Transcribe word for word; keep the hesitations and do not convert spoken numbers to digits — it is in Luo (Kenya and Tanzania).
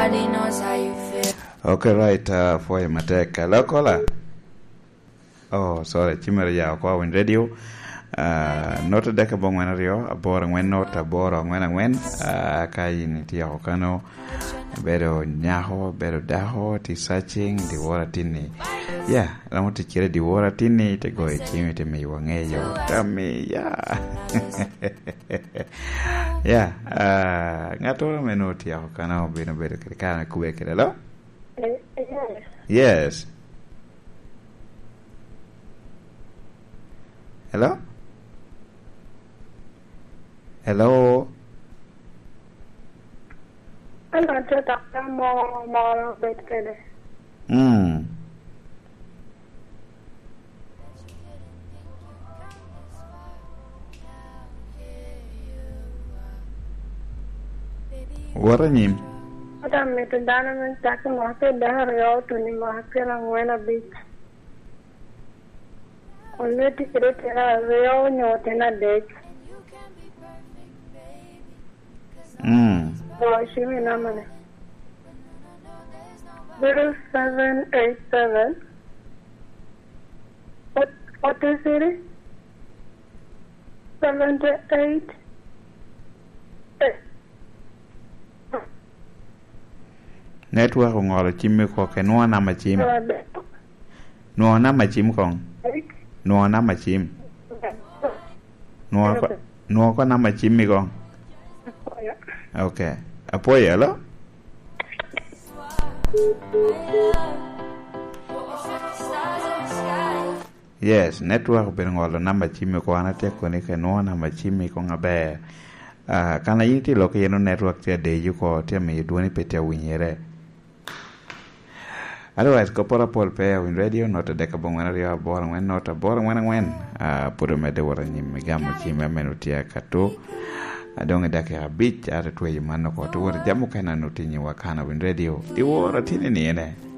Nobody knows how you feel. Okay, right, uh, for your matek. Hello, caller. Oh, sorry, Chimera ya kwa win radio. Uh, nota deka bong wana rio, abora ngwen nota, abora ngwen ngwen, uh, kai ni tia hokano, bedo nyaho, bedo daho, ti searching, di wora tini. Yeah, namo ti kire di wora tini, te goe chimi te mi wangeyo, tami, yeah. Yeah, uh, ngato meno tia hokano, bedo bedo kirikana kuwe kire lo? Yes. Hello? Hello? Hello, Doctor Mo Mo Bedkede. Hmm. What a name? Adam met een dame met takken maken daar jou toen die maken lang wena beach. Only to create a real note in a date. Hmm. So she may nominate. Zero seven eight seven. What what is it? Seventy eight. Network ngolo chimi ko ke no na machim. No na machim kong. No na machim. No ko no ko na machim mi kong. Okay. Apoya lo? Yes, network ben ngolo na machim ko ana te ko ni ke no na machim ko ngabe. Ah, kana yiti lo ke no network te de yu ko te me duoni pete winyere. Otherwise, Kopora Paul Pay in radio, not a decabong when you are born when not a born when and when. Uh, put a medal or a Migamuchi Memenutia Kato. I don't get a beach at a tway man or to what Jamukana Nutini Wakana in radio. The war a tin in the